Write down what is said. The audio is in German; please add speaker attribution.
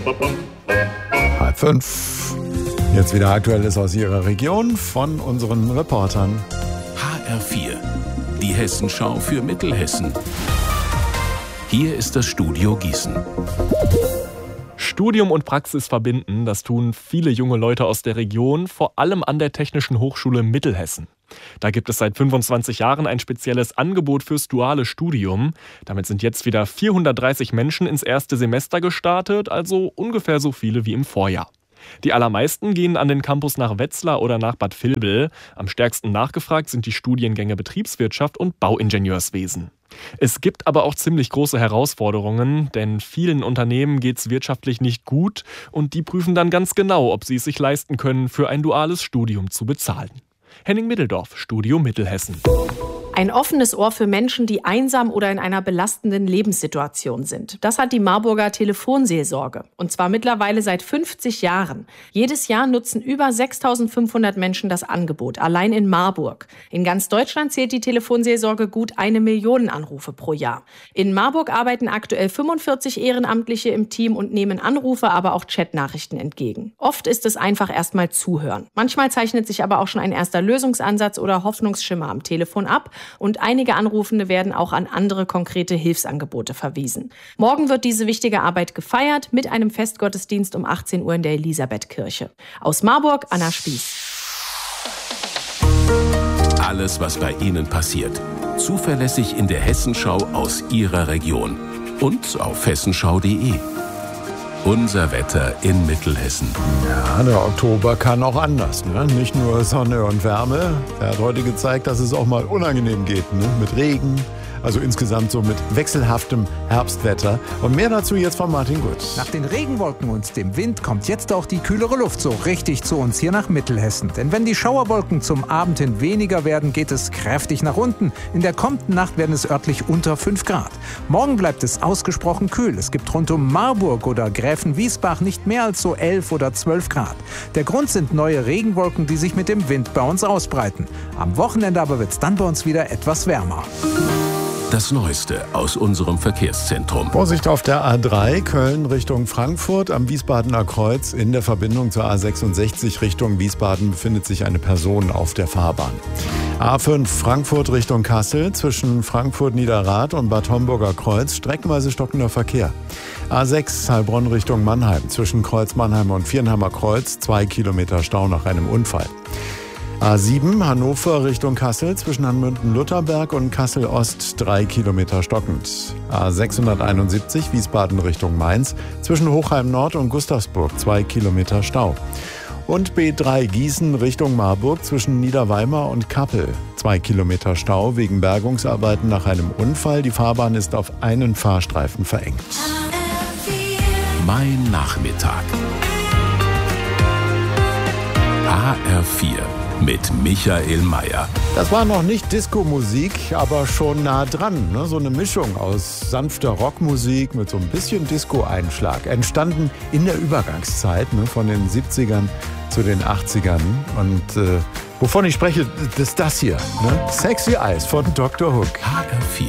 Speaker 1: 5:30. Jetzt wieder Aktuelles aus Ihrer Region von unseren Reportern.
Speaker 2: HR4, die Hessenschau für Mittelhessen. Hier ist das Studio Gießen.
Speaker 3: Studium und Praxis verbinden, das tun viele junge Leute aus der Region, vor allem an der Technischen Hochschule Mittelhessen. Da gibt es seit 25 Jahren ein spezielles Angebot fürs duale Studium. Damit sind jetzt wieder 430 Menschen ins erste Semester gestartet, also ungefähr so viele wie im Vorjahr. Die allermeisten gehen an den Campus nach Wetzlar oder nach Bad Vilbel. Am stärksten nachgefragt sind die Studiengänge Betriebswirtschaft und Bauingenieurswesen. Es gibt aber auch ziemlich große Herausforderungen, denn vielen Unternehmen geht es wirtschaftlich nicht gut und die prüfen dann ganz genau, ob sie es sich leisten können, für ein duales Studium zu bezahlen. Henning Middeldorf, Studio Mittelhessen.
Speaker 4: Ein offenes Ohr für Menschen, die einsam oder in einer belastenden Lebenssituation sind. Das hat die Marburger Telefonseelsorge. Und zwar mittlerweile seit 50 Jahren. Jedes Jahr nutzen über 6.500 Menschen das Angebot, allein in Marburg. In ganz Deutschland zählt die Telefonseelsorge gut 1 Million Anrufe pro Jahr. In Marburg arbeiten aktuell 45 Ehrenamtliche im Team und nehmen Anrufe, aber auch Chatnachrichten entgegen. Oft ist es einfach erstmal zuhören. Manchmal zeichnet sich aber auch schon ein erster Lösungsansatz oder Hoffnungsschimmer am Telefon ab. Und einige Anrufende werden auch an andere konkrete Hilfsangebote verwiesen. Morgen wird diese wichtige Arbeit gefeiert mit einem Festgottesdienst um 18 Uhr in der Elisabethkirche. Aus Marburg, Anna Spieß.
Speaker 2: Alles, was bei Ihnen passiert. Zuverlässig in der Hessenschau aus Ihrer Region. Und auf hessenschau.de. Unser Wetter in Mittelhessen.
Speaker 1: Ja, der Oktober kann auch anders, ne? Nicht nur Sonne und Wärme. Er hat heute gezeigt, dass es auch mal unangenehm geht, ne? Mit Regen, also insgesamt so mit wechselhaftem Herbstwetter. Und mehr dazu jetzt von Martin Gutz.
Speaker 5: Nach den Regenwolken und dem Wind kommt jetzt auch die kühlere Luft so richtig zu uns hier nach Mittelhessen. Denn wenn die Schauerwolken zum Abend hin weniger werden, geht es kräftig nach unten. In der kommenden Nacht werden es örtlich unter 5 Grad. Morgen bleibt es ausgesprochen kühl. Es gibt rund um Marburg oder Gräfenwiesbach nicht mehr als so 11 oder 12 Grad. Der Grund sind neue Regenwolken, die sich mit dem Wind bei uns ausbreiten. Am Wochenende aber wird es dann bei uns wieder etwas wärmer.
Speaker 2: Das Neueste aus unserem Verkehrszentrum.
Speaker 1: Vorsicht auf der A3 Köln Richtung Frankfurt am Wiesbadener Kreuz. In der Verbindung zur A66 Richtung Wiesbaden befindet sich eine Person auf der Fahrbahn. A5 Frankfurt Richtung Kassel zwischen Frankfurt-Niederrad und Bad Homburger Kreuz streckenweise stockender Verkehr. A6 Heilbronn Richtung Mannheim zwischen Kreuz Mannheim und Viernheimer Kreuz 2 Kilometer Stau nach einem Unfall. A7 Hannover Richtung Kassel zwischen Hanmünden-Lutherberg und Kassel-Ost 3 Kilometer stockend. A671 Wiesbaden Richtung Mainz zwischen Hochheim Nord und Gustavsburg 2 Kilometer Stau. Und B3 Gießen Richtung Marburg zwischen Niederweimar und Kappel 2 Kilometer Stau wegen Bergungsarbeiten nach einem Unfall. Die Fahrbahn ist auf einen Fahrstreifen verengt.
Speaker 2: Mein Nachmittag. HR4 mit Michael Mayer.
Speaker 1: Das war noch nicht Disco-Musik, aber schon nah dran. Ne? So eine Mischung aus sanfter Rockmusik mit so ein bisschen Disco-Einschlag. Entstanden in der Übergangszeit, ne? Von den 70ern zu den 80ern. Und wovon ich spreche, ist das hier. Ne? Sexy Eyes von Dr. Hook.
Speaker 2: HR4.